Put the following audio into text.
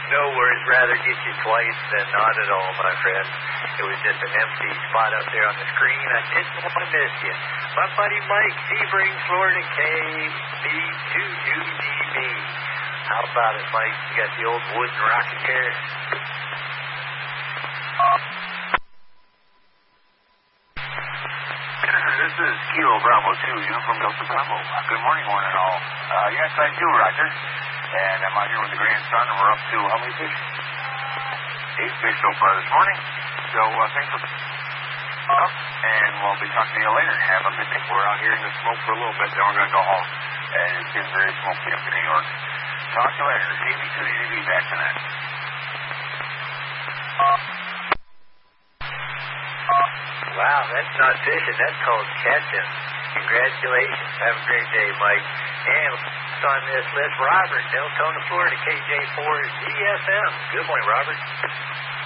No worries. Rather get you twice than not at all, my friend. It was just an empty spot up there on the screen. I didn't want to miss you. My buddy Mike, Sebring, Florida, KB22DB. How about it, Mike? You got the old wooden rocking chair? This is Kilo Bravo 2, you from Delta Bravo. Good morning, one and all. Yes, I do, Roger. And I'm out here with the grandson, and we're up to how many fish? 8 fish so far this morning. So thanks for up, and we'll be talking to you later. Have a good day. We're out here in the smoke for a little bit, then we're going to go home. And it's been very smoky up in New York. Talk to you later. KB2DB back tonight. Wow, that's not fishing. That's called catching. Congratulations. Have a great day, Mike. And on this list, Robert, Deltona, Florida, KJ4 ZFM. Good morning, Robert.